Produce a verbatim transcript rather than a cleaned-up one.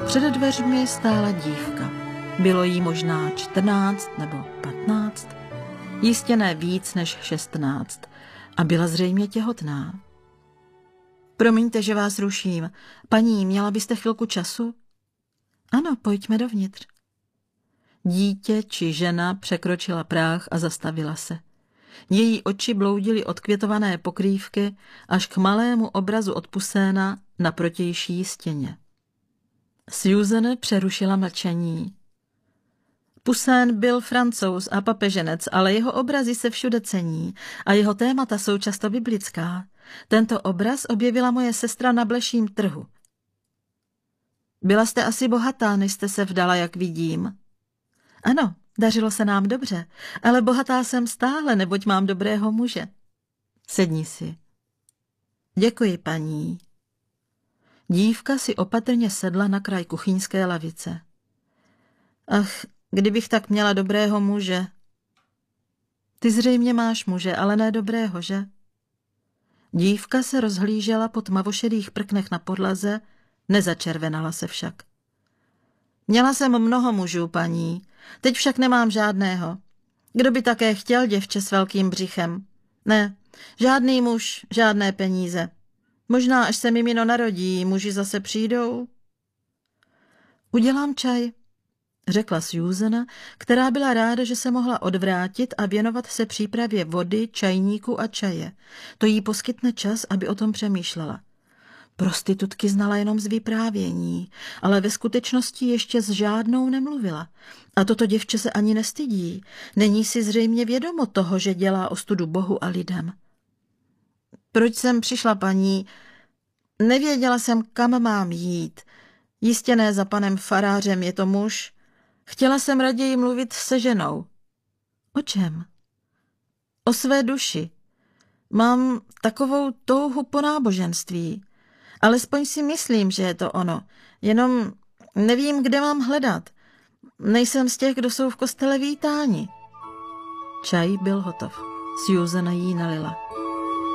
Před dveřmi stála dívka. Bylo jí možná čtrnáct nebo patnáct, jistě ne víc než šestnáct, a byla zřejmě těhotná. Promiňte, že vás ruším. Paní, měla byste chvilku času? Ano, pojďme dovnitř. Dítě či žena překročila práh a zastavila se. Její oči bloudily od květované pokrývky až k malému obrazu od Puséna na protější stěně. Susan přerušila mlčení. Pusén byl Francouz a papeženec, ale jeho obrazy se všude cení a jeho témata jsou často biblická. Tento obraz objevila moje sestra na bleším trhu. Byla jste asi bohatá, než jste se vdala, jak vidím. Ano, dařilo se nám dobře, ale bohatá jsem stále, neboť mám dobrého muže. Sedni si. Děkuji, paní. Dívka si opatrně sedla na kraj kuchyňské lavice. Ach, kdybych tak měla dobrého muže. Ty zřejmě máš muže, ale ne dobrého, že? Dívka se rozhlížela po tmavošedých prknech na podlaze, nezačervenala se však. Měla jsem mnoho mužů, paní, teď však nemám žádného. Kdo by také chtěl děvče s velkým břichem? Ne, žádný muž, žádné peníze. Možná, až se mimino narodí, muži zase přijdou. Udělám čaj, řekla Susan, která byla ráda, že se mohla odvrátit a věnovat se přípravě vody, čajníku a čaje. To jí poskytne čas, aby o tom přemýšlela. Prostitutky znala jenom z vyprávění, ale ve skutečnosti ještě s žádnou nemluvila. A toto děvče se ani nestydí. Není si zřejmě vědomo toho, že dělá ostudu Bohu a lidem. Proč jsem přišla, paní? Nevěděla jsem, kam mám jít. Jistě ne za panem farářem, je to muž. Chtěla jsem raději mluvit se ženou. O čem? O své duši. Mám takovou touhu po náboženství. Alespoň si myslím, že je to ono. Jenom nevím, kde mám hledat. Nejsem z těch, kdo jsou v kostele vítáni. Čaj byl hotov. Susan jí nalila.